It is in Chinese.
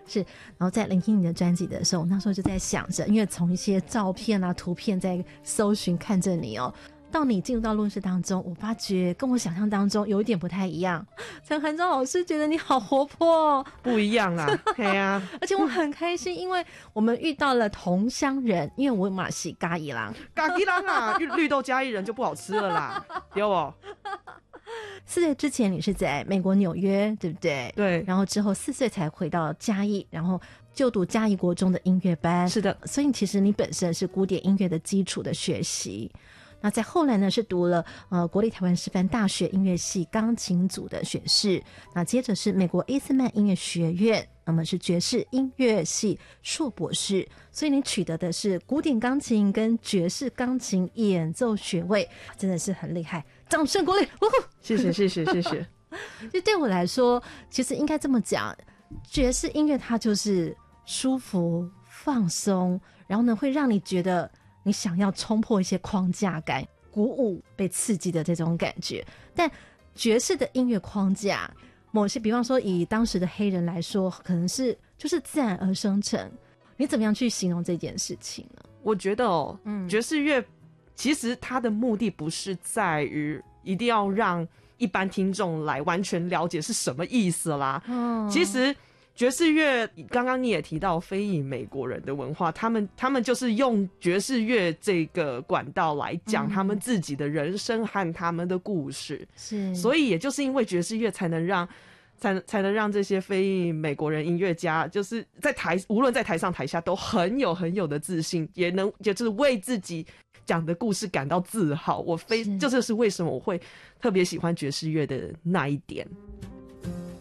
是，然后在聆听你的专辑的时候，那时候就在想着，因为从一些照片啊、图片在搜寻看着你哦，到你进入到录音室当中，我发觉跟我想象当中有一点不太一样。陈涵章老师觉得你好活泼哦， 不一样啦，对啊， 而且我很开心，因为我们遇到了同乡人，因为我嘛是嘉义人， 嘎吉郎啊，绿豆嘉义人就不好吃了啦，有哦。 4岁之前你是在美国纽约，对不对？ 对， 然后之后4岁才回到嘉义，然后就读嘉义国中的音乐班。 是的， 所以其实你本身是古典音乐的基础的学习。那在后来呢，是读了国立台湾师范大学音乐系钢琴组的学士，那接着是美国伊斯曼音乐学院，那么是爵士音乐系硕博士，所以你取得的是古典钢琴跟爵士钢琴演奏学位，真的是很厉害，掌声鼓励！ 谢谢谢谢谢谢。 就对我来说，其实应该这么讲，爵士音乐它就是舒服放松，然后呢会让你觉得你想要冲破一些框架感，鼓舞被刺激的这种感觉。但爵士的音乐框架，某些比方说以当时的黑人来说，可能是就是自然而生成。你怎么样去形容这件事情呢？ 我觉得爵士乐其实它的目的不是在于一定要让一般听众来完全了解是什么意思啦。其实爵士乐刚刚你也提到非裔美国人的文化，他们就是用爵士乐这个管道来讲他们自己的人生和他们的故事。 是， 所以也就是因为爵士乐才能让这些非裔美国人音乐家，就是无论在台上台下都很有的自信，也就是为自己讲的故事感到自豪。这就是为什么我会特别喜欢爵士乐的那一点。